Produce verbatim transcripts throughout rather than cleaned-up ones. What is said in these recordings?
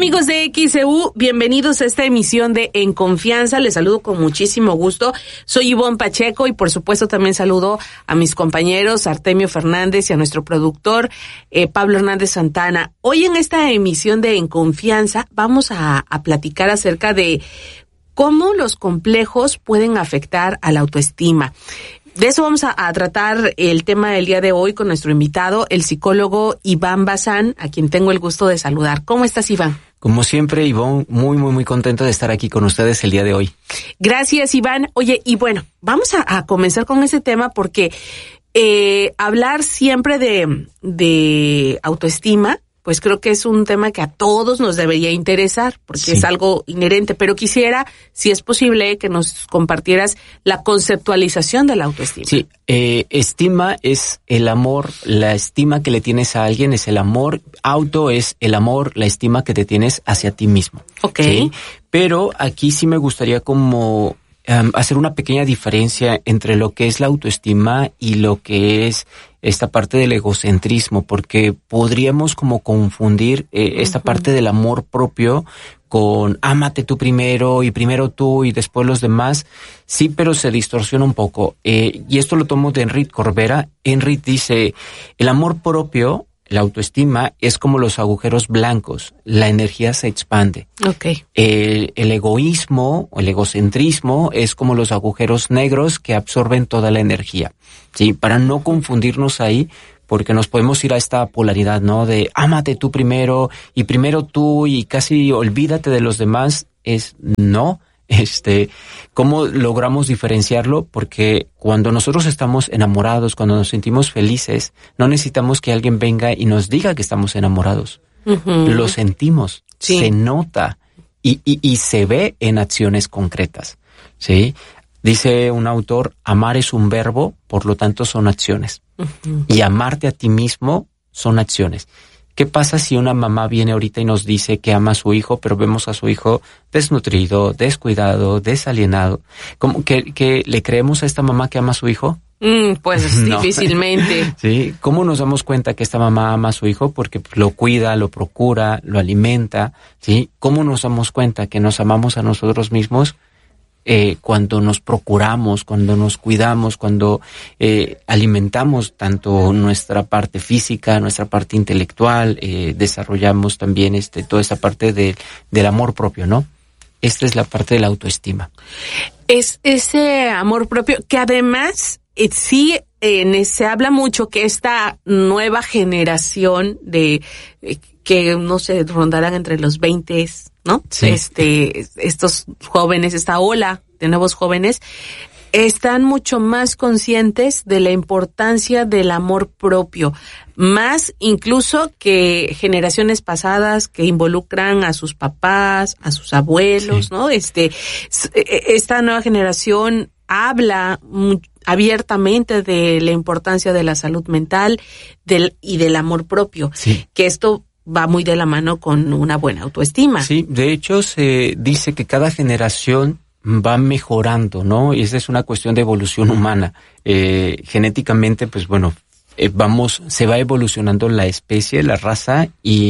Amigos de X E U, bienvenidos a esta emisión de En Confianza. Les saludo con muchísimo gusto. Soy Ivonne Pacheco y por supuesto también saludo a mis compañeros Artemio Fernández y a nuestro productor eh, Pablo Hernández Santana. Hoy en esta emisión de En Confianza vamos a, a platicar acerca de cómo los complejos pueden afectar a la autoestima. De eso vamos a, a tratar el tema del día de hoy con nuestro invitado, el psicólogo Iván Bazán, a quien tengo el gusto de saludar. ¿Cómo estás, Iván? Como siempre, Ivonne, muy, muy, muy contento de estar aquí con ustedes el día de hoy. Gracias, Iván. Oye, y bueno, vamos a, a comenzar con ese tema porque eh, hablar siempre de, de autoestima, pues creo que es un tema que a todos nos debería interesar, porque sí, es algo inherente, pero quisiera, si es posible, que nos compartieras la conceptualización de la autoestima. Sí, eh, estima es el amor, la estima que le tienes a alguien es el amor, auto es el amor, la estima que te tienes hacia ti mismo. Ok. ¿Sí? Pero aquí sí me gustaría como um, hacer una pequeña diferencia entre lo que es la autoestima y lo que es esta parte del egocentrismo, porque podríamos como confundir eh, esta uh-huh. parte del amor propio con ámate tú primero y primero tú y después los demás. Sí, pero se distorsiona un poco. Eh, y esto lo tomo de Enrique Corbera. Enrique dice, el amor propio, la autoestima, es como los agujeros blancos. La energía se expande. Okay. El, el egoísmo o el egocentrismo es como los agujeros negros que absorben toda la energía. Sí, para no confundirnos ahí, porque nos podemos ir a esta polaridad, ¿no? De ámate tú primero y primero tú y casi olvídate de los demás. Es no. Este, ¿cómo logramos diferenciarlo? Porque cuando nosotros estamos enamorados, cuando nos sentimos felices, no necesitamos que alguien venga y nos diga que estamos enamorados. Uh-huh. Lo sentimos, sí. Se nota y, y, y se ve en acciones concretas, ¿sí? Dice un autor, amar es un verbo, por lo tanto son acciones. Uh-huh. Y amarte a ti mismo son acciones. ¿Qué pasa si una mamá viene ahorita y nos dice que ama a su hijo, pero vemos a su hijo desnutrido, descuidado, desalienado? ¿Cómo que, que le creemos a esta mamá que ama a su hijo? Mm, pues no. Difícilmente. Sí. ¿Cómo nos damos cuenta que esta mamá ama a su hijo? Porque lo cuida, lo procura, lo alimenta. ¿Sí? ¿Cómo nos damos cuenta que nos amamos a nosotros mismos? Eh, cuando nos procuramos, cuando nos cuidamos, cuando eh, alimentamos tanto nuestra parte física, nuestra parte intelectual, eh, desarrollamos también este toda esa parte de, del amor propio, ¿no? Esta es la parte de la autoestima. Es ese amor propio que además eh, sí eh, se habla mucho que esta nueva generación de eh, que no sé, rondarán entre los veinte, ¿no? Sí. Este, estos jóvenes, esta ola de nuevos jóvenes, están mucho más conscientes de la importancia del amor propio, más incluso que generaciones pasadas que involucran a sus papás, a sus abuelos, sí. ¿no? Este, esta nueva generación habla abiertamente de la importancia de la salud mental del, y del amor propio, sí. que esto va muy de la mano con una buena autoestima. Sí, de hecho se dice que cada generación va mejorando, ¿no? Y esa es una cuestión de evolución humana. Eh, genéticamente, pues bueno, eh, vamos, se va evolucionando la especie, la raza,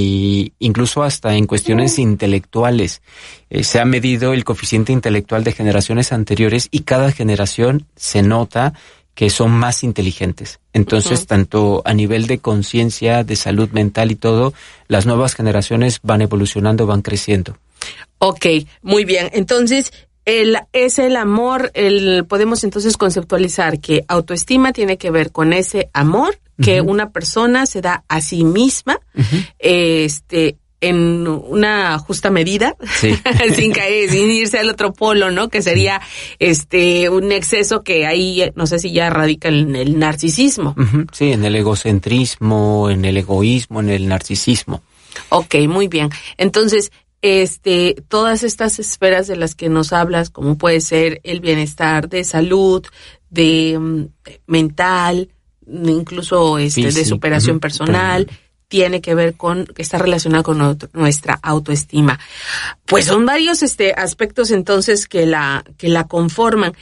y incluso hasta en cuestiones mm. intelectuales. Eh, se ha medido el coeficiente intelectual de generaciones anteriores y cada generación se nota que son más inteligentes. Entonces, uh-huh. tanto a nivel de conciencia, de salud mental y todo, las nuevas generaciones van evolucionando, van creciendo. Ok, muy bien. Entonces, el, es el amor, el podemos entonces conceptualizar que autoestima tiene que ver con ese amor que uh-huh. una persona se da a sí misma, uh-huh. este, en una justa medida, sí. sin caer, sin irse al otro polo, ¿no? Que sería este un exceso que ahí no sé si ya radica en el narcisismo. Uh-huh. Sí, en el egocentrismo, en el egoísmo, en el narcisismo. Ok, muy bien. Entonces, este, todas estas esferas de las que nos hablas, como puede ser el bienestar de salud, de um, mental, incluso este, sí, de superación sí. personal, uh-huh. tiene que ver con, que está relacionado con otro, nuestra autoestima. Pues son varios este aspectos entonces que la, que la conforman.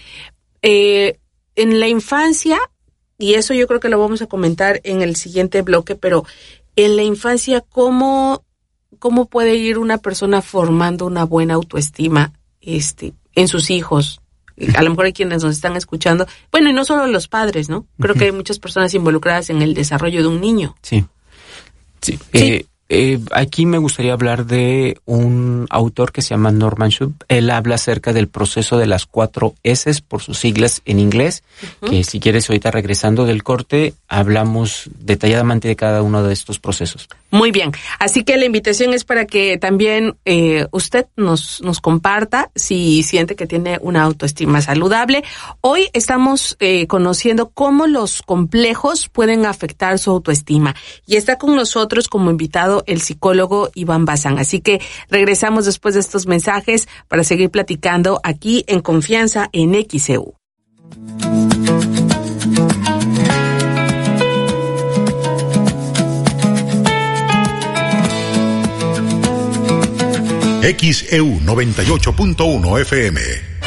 Eh, en la infancia, y eso yo creo que lo vamos a comentar en el siguiente bloque, pero en la infancia, ¿cómo, cómo puede ir una persona formando una buena autoestima este, en sus hijos. A lo mejor hay quienes nos están escuchando. Bueno, y no solo los padres, ¿no? Creo uh-huh. que hay muchas personas involucradas en el desarrollo de un niño. Sí. Sí. sí. Eh, eh, aquí me gustaría hablar de un autor que se llama Norman Schub. Él habla acerca del proceso de las cuatro S por sus siglas en inglés, uh-huh. que si quieres ahorita regresando del corte, hablamos detalladamente de cada uno de estos procesos. Muy bien, así que la invitación es para que también eh, usted nos, nos comparta si siente que tiene una autoestima saludable. Hoy estamos eh, conociendo cómo los complejos pueden afectar su autoestima y está con nosotros como invitado el psicólogo Iván Bazán. Así que regresamos después de estos mensajes para seguir platicando aquí en Confianza en X E U. X E U noventa y ocho punto uno F M.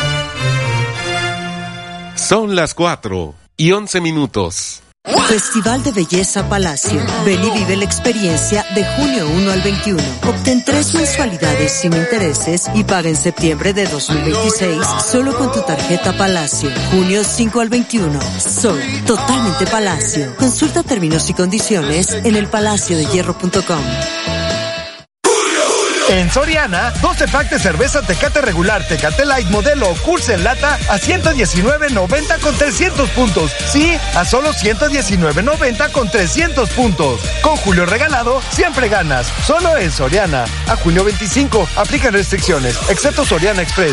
Son las cuatro y once minutos. Festival de Belleza Palacio. Ven y vive la experiencia de junio uno al veintiuno. Obtén tres mensualidades sin intereses y paga en septiembre de dos mil veintiséis solo con tu tarjeta Palacio. junio cinco al veintiuno. Sol, totalmente Palacio. Consulta términos y condiciones en el palacio de hierro punto com. En Soriana, doce pack de cerveza Tecate regular, Tecate Light modelo Curse en lata a ciento diecinueve noventa con trescientos puntos. Sí, a solo ciento diecinueve noventa con trescientos puntos. Con Julio regalado, siempre ganas. Solo en Soriana. A junio veinticinco, aplican restricciones, excepto Soriana Express.